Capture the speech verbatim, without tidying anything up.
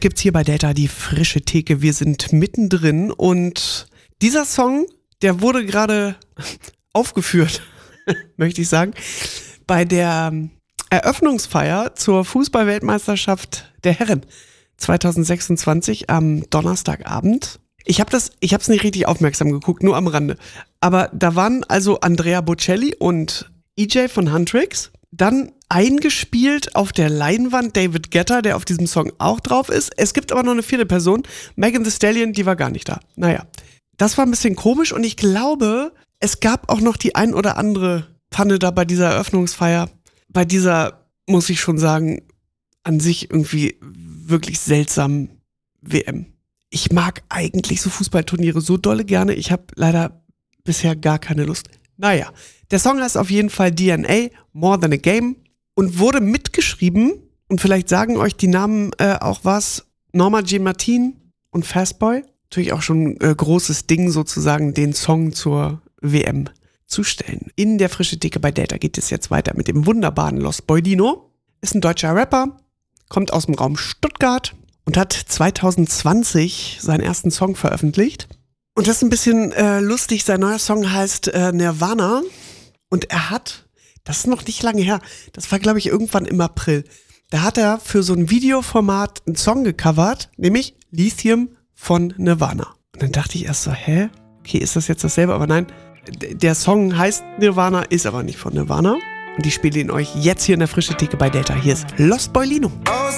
gibt's hier bei Delta, die frische Theke. Wir sind mittendrin und dieser Song, der wurde gerade aufgeführt, möchte ich sagen, bei der Eröffnungsfeier zur Fußball-Weltmeisterschaft der Herren zwanzig sechsundzwanzig am Donnerstagabend. Ich habe das, ich habe es nicht richtig aufmerksam geguckt, nur am Rande. Aber da waren also Andrea Bocelli und E J von Huntrix, dann eingespielt auf der Leinwand David Guetta, der auf diesem Song auch drauf ist. Es gibt aber noch eine vierte Person, Megan Thee Stallion, die war gar nicht da. Naja, das war ein bisschen komisch und ich glaube, es gab auch noch die ein oder andere Panne da bei dieser Eröffnungsfeier. Bei dieser, muss ich schon sagen, an sich irgendwie wirklich seltsamen W M. Ich mag eigentlich so Fußballturniere so dolle gerne. Ich habe leider bisher gar keine Lust. Naja, der Song heißt auf jeden Fall D N A, More Than a Game und wurde mitgeschrieben und vielleicht sagen euch die Namen äh, auch was. Norma Jean Martin und Fastboy. Natürlich auch schon ein äh, großes Ding sozusagen, den Song zur W M zu stellen. In der frische Theke bei Delta geht es jetzt weiter mit dem wunderbaren Lost Boy Dino. Ist ein deutscher Rapper, kommt aus dem Raum Stuttgart und hat zwanzig zwanzig seinen ersten Song veröffentlicht. Und das ist ein bisschen äh, lustig, sein neuer Song heißt äh, Nirvana und er hat, das ist noch nicht lange her, das war glaube ich irgendwann im April, da hat er für so ein Videoformat einen Song gecovert, nämlich Lithium von Nirvana. Und dann dachte ich erst so, hä? Okay, ist das jetzt dasselbe? Aber nein, der Song heißt Nirvana, ist aber nicht von Nirvana. Und ich spiele ihn euch jetzt hier in der frische Theke bei Delta. Hier ist Lost Boy Lino.